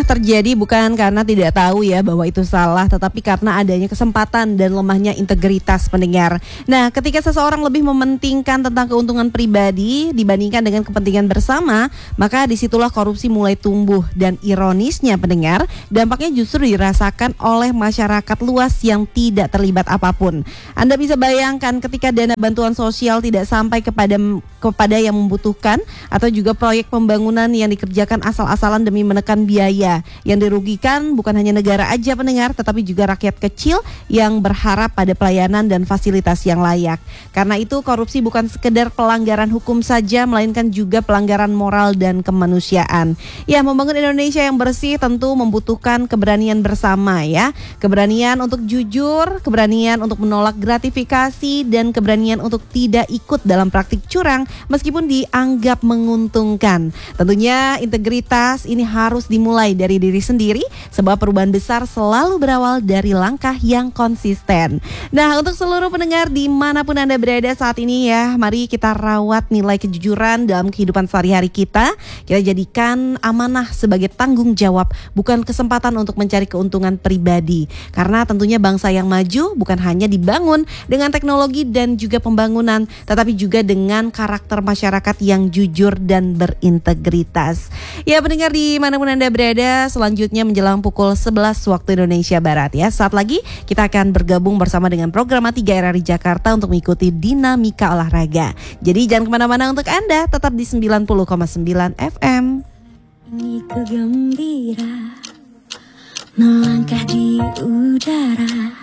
terjadi bukan karena tidak tahu ya bahwa itu salah, tetapi karena adanya kesempatan dan lemahnya integritas pendengar. Nah, ketika seseorang lebih mementingkan tentang keuntungan pribadi dibandingkan dengan kepentingan bersama, maka disitulah korupsi mulai tumbuh. Dan ironisnya pendengar, dampaknya justru dirasakan oleh masyarakat luas yang tidak terlibat apapun. Anda bisa bayangkan ketika dana bantuan sosial tidak sampai kepada yang membutuhkan, atau juga proyek pembangunan yang dikerjakan asal-asalan demi menekan biaya. Yang dirugikan bukan hanya negara aja pendengar, tetapi juga rakyat kecil yang berharap pada pelayanan dan fasilitas yang layak. Karena itu korupsi bukan sekedar pelanggaran hukum saja, melainkan juga pelanggaran moral dan kemanusiaan. Ya, membangun Indonesia yang bersih tentu membutuhkan keberanian bersama ya. Keberanian untuk jujur, keberanian untuk menolak gratifikasi, dan keberanian untuk tidak ikut dalam praktik curang meskipun dianggap menguntungkan. Tentunya integritas ini harus dimulai dari diri sendiri, sebab perubahan besar selalu berawal dari langkah yang konsisten. Nah, untuk seluruh pendengar dimanapun Anda berada saat ini ya, mari kita rawat nilai kejujuran dalam kehidupan sehari-hari kita. Kita jadikan amanah sebagai tanggung jawab, bukan kesempatan untuk mencari keuntungan pribadi. Karena tentunya bangsa yang maju bukan hanya dibangun dengan teknologi dan juga pembangunan, tetapi juga dengan karakter masyarakat yang jujur dan berintegritas. Ya pendengar dimanapun Anda berada, selanjutnya menjelang pukul 11 waktu Indonesia Barat ya. Saat lagi kita akan bergabung bersama dengan program 3 RRI Jakarta untuk mengikuti dinamika olahraga. Jadi jangan kemana-mana untuk Anda, tetap di 90,9 FM. Ini kegembira melangkah di udara.